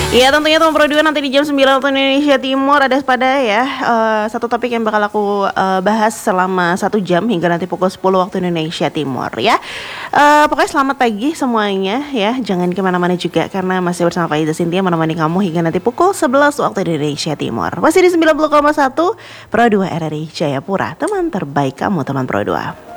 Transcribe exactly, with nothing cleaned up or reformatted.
Iya tentunya teman Pro dua nanti di jam sembilan waktu Indonesia Timur ada pada ya uh, satu topik yang bakal aku uh, bahas selama satu jam hingga nanti pukul sepuluh waktu Indonesia Timur ya. uh, Pokoknya selamat pagi semuanya ya. Jangan kemana-mana juga karena masih bersama Faiza Cynthia menemani kamu hingga nanti pukul sebelas waktu Indonesia Timur. Masih di sembilan puluh koma satu Pro dua R R I Jayapura, teman terbaik kamu teman Pro dua.